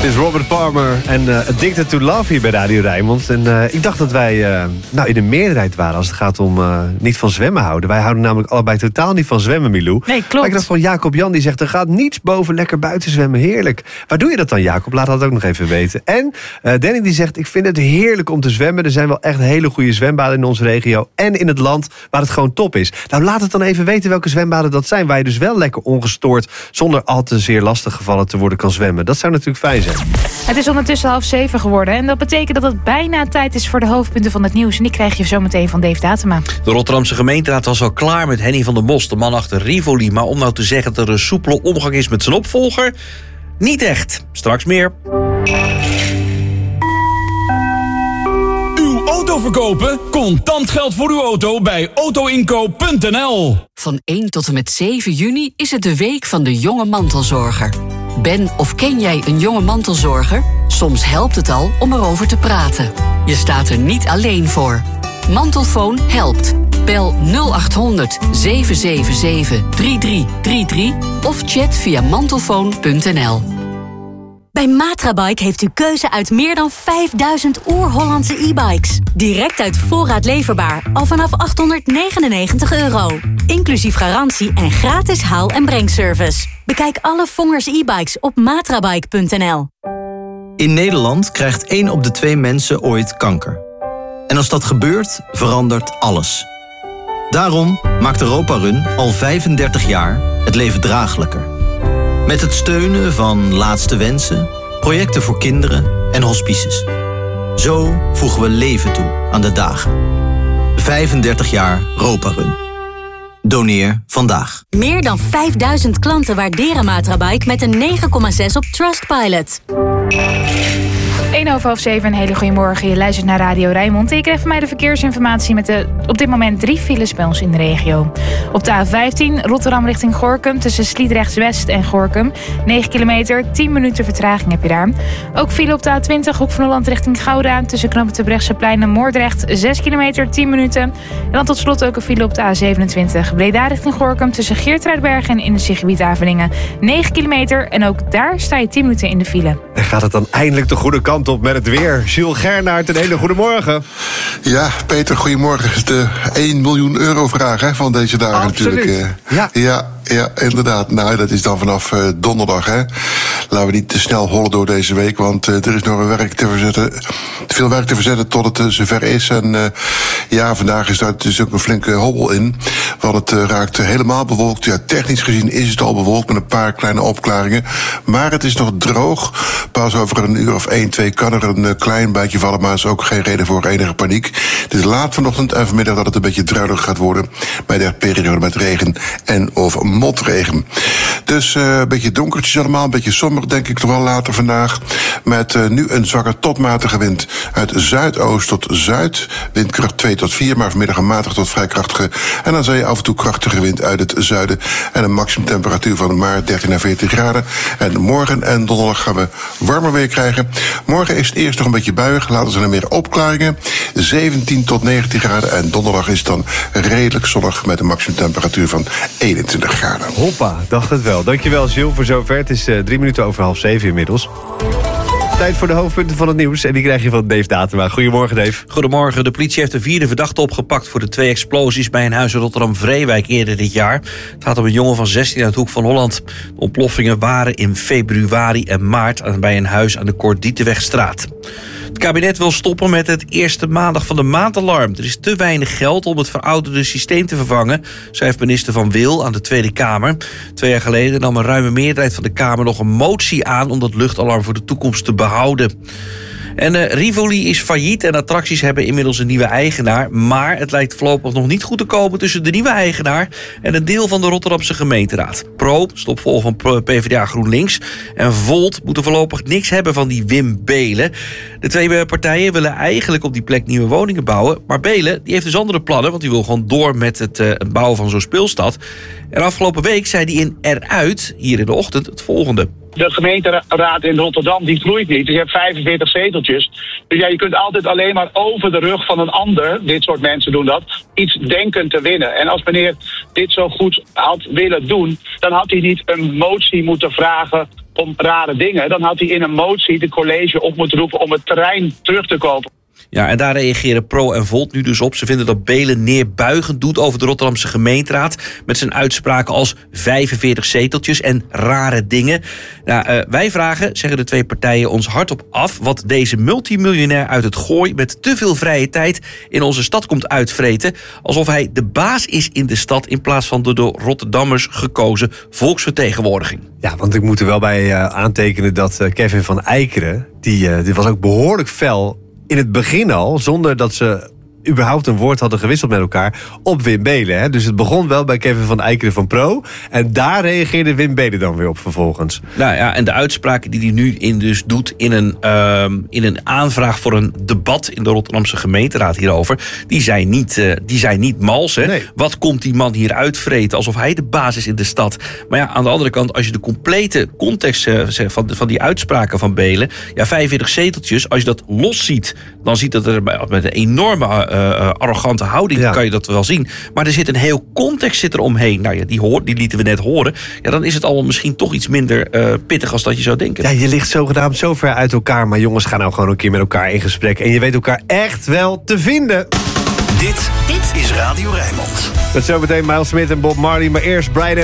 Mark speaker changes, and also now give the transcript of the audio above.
Speaker 1: Dit is Robert Palmer en Addicted to Love hier bij Radio Rijnmond. En ik dacht dat wij in de meerderheid waren als het gaat om niet van zwemmen houden. Wij houden namelijk allebei totaal niet van zwemmen, Milou.
Speaker 2: Nee, klopt.
Speaker 1: Maar ik dacht van Jacob Jan, die zegt er gaat niets boven lekker buiten zwemmen. Heerlijk. Waar doe je dat dan, Jacob? Laat dat ook nog even weten. En Danny die zegt, ik vind het heerlijk om te zwemmen. Er zijn wel echt hele goede zwembaden in onze regio en in het land waar het gewoon top is. Nou, laat het dan even weten welke zwembaden dat zijn, waar je dus wel lekker ongestoord, zonder al te zeer lastig gevallen te worden, kan zwemmen. Dat zou natuurlijk fijn zijn.
Speaker 2: Het is ondertussen 6:30 geworden. En dat betekent dat het bijna tijd is voor de hoofdpunten van het nieuws. En die krijg je zo meteen van Dave Datema.
Speaker 3: De Rotterdamse gemeenteraad was al klaar met Henny van der Bos, de man achter Rivoli. Maar om nou te zeggen dat er een soepele omgang is met zijn opvolger, niet echt. Straks meer.
Speaker 4: Uw auto verkopen? Contant geld voor uw auto bij autoinkoop.nl.
Speaker 5: Van 1 tot en met 7 juni is het de week van de jonge mantelzorger. Ben of ken jij een jonge mantelzorger? Soms helpt het al om erover te praten. Je staat er niet alleen voor. Mantelfoon helpt. Bel 0800 777 3333 of chat via mantelfoon.nl.
Speaker 6: Bij Matrabike heeft u keuze uit meer dan 5000 oer-Hollandse e-bikes. Direct uit voorraad leverbaar, al vanaf €899. Inclusief garantie en gratis haal- en brengservice. Bekijk alle Vongers e-bikes op matrabike.nl.
Speaker 7: In Nederland krijgt 1 op de 2 mensen ooit kanker. En als dat gebeurt, verandert alles. Daarom maakt Europa Run al 35 jaar het leven draaglijker. Met het steunen van Laatste Wensen, projecten voor kinderen en hospices. Zo voegen we leven toe aan de dagen. 35 jaar Europa Run. Doneer vandaag.
Speaker 6: Meer dan 5000 klanten waarderen Matrabike met een 9,6 op Trustpilot.
Speaker 2: 7:01, een hele goede morgen. Je luistert naar Radio Rijnmond. Je krijgt van mij de verkeersinformatie met op dit moment 3 files bij ons in de regio. Op de A15 Rotterdam richting Gorinchem tussen Sliedrecht West en Gorinchem. 9 kilometer, 10 minuten vertraging heb je daar. Ook file op de A20 Hoek van Holland richting Gouda tussen Knoop het Brechtseplein en Moordrecht. 6 kilometer, 10 minuten. En dan tot slot ook een file op de A27 Breda richting Gorinchem tussen Geertruidenberg en Industriegebied Avelingen. 9 kilometer en ook daar sta je 10 minuten in de file.
Speaker 1: En gaat het dan eindelijk de goede kant op met het weer? Jules Gernaert, een hele goede morgen.
Speaker 8: Ja, Peter, goedemorgen. De €1 miljoen vraag van deze dagen.
Speaker 1: Absoluut.
Speaker 8: Natuurlijk. Ja, inderdaad. Nou, dat is dan vanaf donderdag. Hè. Laten we niet te snel hollen door deze week, want er is nog veel werk te verzetten tot het zover is. En vandaag is daar dus ook een flinke hobbel in. Want het raakt helemaal bewolkt. Ja, technisch gezien is het al bewolkt met een paar kleine opklaringen. Maar het is nog droog. Pas over een uur of 1, 2 kan er een klein beetje vallen, maar er is ook geen reden voor enige paniek. Het is laat vanochtend en vanmiddag dat het een beetje druilig gaat worden bij de periode met regen en of motregen. Dus een beetje donkertjes allemaal, een beetje somber denk ik toch wel later vandaag. Met nu een zwakke tot matige wind uit zuidoost tot zuid. Windkracht 2 tot 4, maar vanmiddag een matige tot vrij krachtige. En dan zie je af en toe krachtige wind uit het zuiden. En een maximumtemperatuur van maar 13 à 14 graden. En morgen en donderdag gaan we warmer weer krijgen. Morgen is het eerst nog een beetje buiig. Later zijn er meer opklaringen. 17 tot 19 graden. En donderdag is het dan redelijk zonnig met een maximumtemperatuur van 21 graden.
Speaker 1: Hoppa, dacht het wel. Dankjewel, Jules, voor zover. Het is 3 minuten over 6:30 inmiddels. Tijd voor de hoofdpunten van het nieuws. En die krijg je van Dave Datema. Goedemorgen, Dave.
Speaker 3: Goedemorgen. De politie heeft de 4e verdachte opgepakt voor de 2 explosies bij een huis in Rotterdam-Vreewijk eerder dit jaar. Het gaat om een jongen van 16 uit Hoek van Holland. De ontploffingen waren in februari en maart bij een huis aan de Cordietenwegstraat. Het kabinet wil stoppen met het eerste maandag van de maandalarm. Er is te weinig geld om het verouderde systeem te vervangen, schrijft minister Van Wil aan de Tweede Kamer. 2 jaar geleden nam een ruime meerderheid van de Kamer nog een motie aan om dat luchtalarm voor de toekomst te behouden. En Rivoli is failliet en attracties hebben inmiddels een nieuwe eigenaar. Maar het lijkt voorlopig nog niet goed te komen tussen de nieuwe eigenaar en een deel van de Rotterdamse gemeenteraad. Pro, stopvolger van PvdA GroenLinks, en Volt moeten voorlopig niks hebben van die Wim Beelen. De 2 partijen willen eigenlijk op die plek nieuwe woningen bouwen. Maar Beelen die heeft dus andere plannen, want die wil gewoon door met het bouwen van zo'n speelstad. En afgelopen week zei hij in Eruit, hier in de ochtend, het volgende.
Speaker 9: De gemeenteraad in Rotterdam die groeit niet. Dus je hebt 45 zeteltjes. Dus ja, je kunt altijd alleen maar over de rug van een ander, dit soort mensen doen dat, iets denken te winnen. En als meneer dit zo goed had willen doen, dan had hij niet een motie moeten vragen om rare dingen, dan had hij in een motie het college op moeten roepen om het terrein terug te kopen.
Speaker 3: Ja, en daar reageren Pro en Volt nu dus op. Ze vinden dat Beelen neerbuigend doet over de Rotterdamse gemeenteraad, met zijn uitspraken als 45 zeteltjes en rare dingen. Nou, wij vragen, zeggen de twee partijen, ons hardop af wat deze multimiljonair uit het Gooi met te veel vrije tijd in onze stad komt uitvreten, alsof hij de baas is in de stad in plaats van de door Rotterdammers gekozen volksvertegenwoordiging.
Speaker 1: Ja, want ik moet er wel bij aantekenen dat Kevin van Eikeren, die was ook behoorlijk fel in het begin al, zonder dat ze überhaupt een woord hadden gewisseld met elkaar, op Wim Beelen. Hè? Dus het begon wel bij Kevin van Eikeren van Pro. En daar reageerde Wim Beelen dan weer op vervolgens.
Speaker 3: Nou ja, en de uitspraken die hij nu dus doet in een aanvraag voor een debat in de Rotterdamse gemeenteraad hierover, die zijn niet mals. Hè?
Speaker 1: Nee.
Speaker 3: Wat komt die man hier uitvreten alsof hij de baas is in de stad? Maar ja, aan de andere kant, als je de complete context van die uitspraken van Beelen, ja, 45 zeteltjes, als je dat los ziet, dan ziet dat er met een enorme arrogante houding, kan je dat wel zien. Maar er zit een heel context omheen. Nou ja, die lieten we net horen. Ja, dan is het allemaal misschien toch iets minder pittig als dat je zou denken.
Speaker 1: Ja, je ligt zogenaamd zo ver uit elkaar, maar jongens, gaan nou gewoon een keer met elkaar in gesprek. En je weet elkaar echt wel te vinden.
Speaker 10: Dit is Radio Rijnmond.
Speaker 1: Met zometeen Miles Smith en Bob Marley, maar eerst Brian